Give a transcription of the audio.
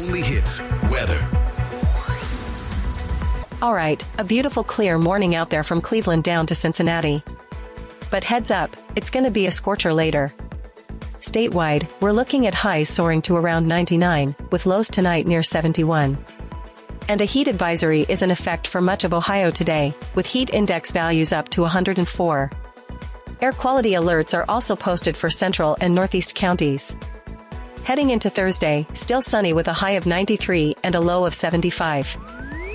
only hits, weather. All right, a beautiful clear morning out there from Cleveland down to Cincinnati. But heads up, it's gonna be a scorcher later. Statewide, we're looking at highs soaring to around 99, with lows tonight near 71. And a heat advisory is in effect for much of Ohio today, with heat index values up to 104. Air quality alerts are also posted for central and northeast counties. Heading into Thursday, still sunny with a high of 93 and a low of 75.